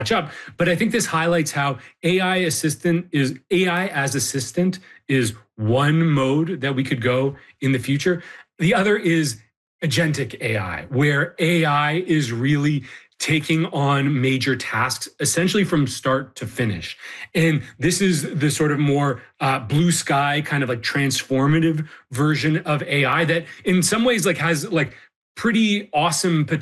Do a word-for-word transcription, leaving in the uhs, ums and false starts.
up. But I think this highlights how A I assistant is A I as assistant is one mode that we could go in the future. The other is agentic A I, where A I is really taking on major tasks, essentially from start to finish. And this is the sort of more uh, blue sky, kind of like transformative version of A I that in some ways like has like pretty awesome potential